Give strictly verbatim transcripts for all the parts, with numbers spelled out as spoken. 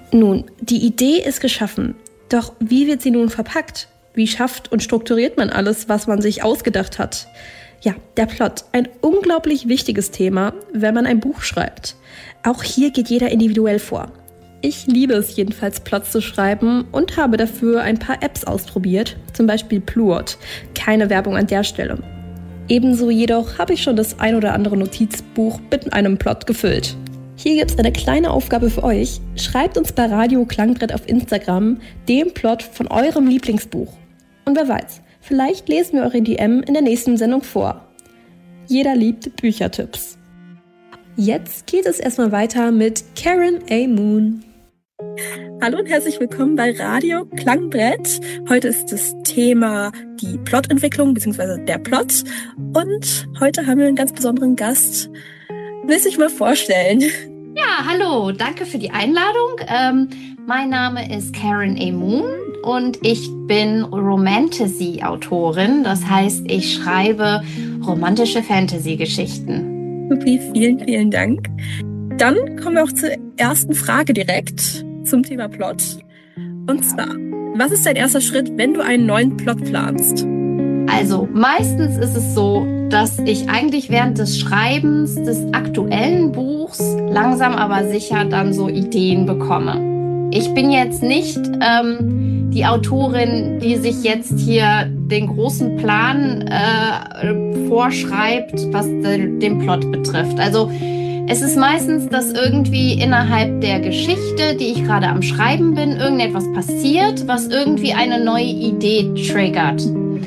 Nun, die Idee ist geschaffen. Doch wie wird sie nun verpackt? Wie schafft und strukturiert man alles, was man sich ausgedacht hat? Ja, der Plot, ein unglaublich wichtiges Thema, wenn man ein Buch schreibt. Auch hier geht jeder individuell vor. Ich liebe es jedenfalls, Plots zu schreiben und habe dafür ein paar Apps ausprobiert, zum Beispiel Pluot. Keine Werbung an der Stelle. Ebenso jedoch habe ich schon das ein oder andere Notizbuch mit einem Plot gefüllt. Hier gibt es eine kleine Aufgabe für euch. Schreibt uns bei Radio Klangbrett auf Instagram den Plot von eurem Lieblingsbuch. Und wer weiß, vielleicht lesen wir eure D M in der nächsten Sendung vor. Jeder liebt Büchertipps. Jetzt geht es erstmal weiter mit Karen A. Moon. Hallo und herzlich willkommen bei Radio Klangbrett. Heute ist das Thema die Plotentwicklung bzw. der Plot. Und heute haben wir einen ganz besonderen Gast. Willst du dich mal vorstellen? Ja, hallo, danke für die Einladung. Ähm, mein Name ist Karen A. Moon und ich bin Romantasy-Autorin. Das heißt, ich schreibe romantische Fantasy-Geschichten. Supi, vielen, vielen Dank. Dann kommen wir auch zur ersten Frage direkt zum Thema Plot. Und zwar, was ist dein erster Schritt, wenn du einen neuen Plot planst? Also, meistens ist es so, dass ich eigentlich während des Schreibens des aktuellen Buchs langsam aber sicher dann so Ideen bekomme. Ich bin jetzt nicht ähm, die Autorin, die sich jetzt hier den großen Plan äh, vorschreibt, was de- den Plot betrifft. Also es ist meistens, dass irgendwie innerhalb der Geschichte, die ich gerade am Schreiben bin, irgendetwas passiert, was irgendwie eine neue Idee triggert.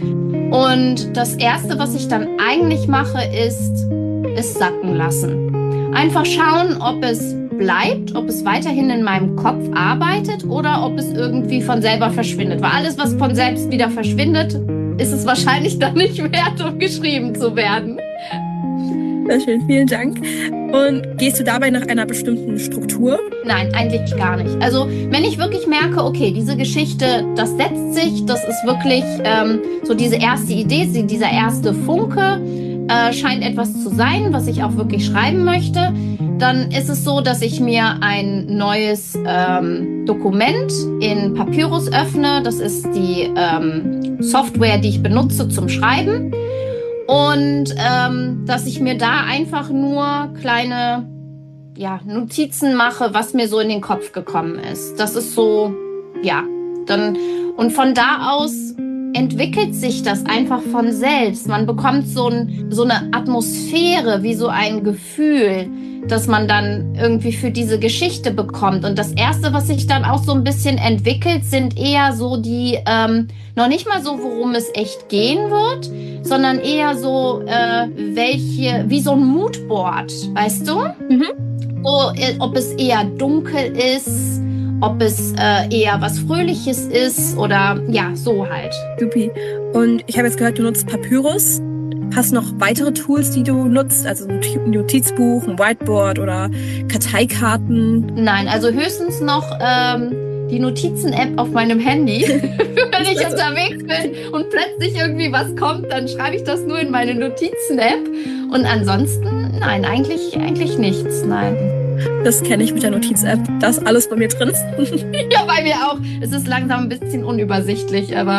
Und das Erste, was ich dann eigentlich mache, ist es sacken lassen. Einfach schauen, ob es bleibt, ob es weiterhin in meinem Kopf arbeitet oder ob es irgendwie von selber verschwindet. Weil alles, was von selbst wieder verschwindet, ist es wahrscheinlich dann nicht wert, um geschrieben zu werden. Sehr schön, vielen Dank. Und gehst du dabei nach einer bestimmten Struktur? Nein, eigentlich gar nicht. Also wenn ich wirklich merke, okay, diese Geschichte, das setzt sich, das ist wirklich ähm, so diese erste Idee, dieser erste Funke, äh, scheint etwas zu sein, was ich auch wirklich schreiben möchte, dann ist es so, dass ich mir ein neues ähm, Dokument in Papyrus öffne. Das ist die ähm, Software, die ich benutze zum Schreiben. Und ähm, dass ich mir da einfach nur kleine ja, Notizen mache, was mir so in den Kopf gekommen ist. Das ist so, ja, dann und von da aus entwickelt sich das einfach von selbst. Man bekommt so, ein, so eine Atmosphäre, wie so ein Gefühl, dass man dann irgendwie für diese Geschichte bekommt. Und das Erste, was sich dann auch so ein bisschen entwickelt, sind eher so die, ähm, noch nicht mal so, worum es echt gehen wird, sondern eher so, äh, welche, wie so ein Moodboard, weißt du? Mhm. So, ob es eher dunkel ist, ob es äh, eher was Fröhliches ist oder ja, so halt. Supi. Und ich habe jetzt gehört, du nutzt Papyrus. Hast du noch weitere Tools, die du nutzt? Also ein Notizbuch, ein Whiteboard oder Karteikarten? Nein, also höchstens noch ähm, die Notizen-App auf meinem Handy. Wenn ich unterwegs bin und plötzlich irgendwie was kommt, dann schreibe ich das nur in meine Notizen-App. Und ansonsten, nein, eigentlich, eigentlich nichts, nein. Das kenne ich mit der Notiz-App. Da ist alles bei mir drin. Ja, bei mir auch. Es ist langsam ein bisschen unübersichtlich, aber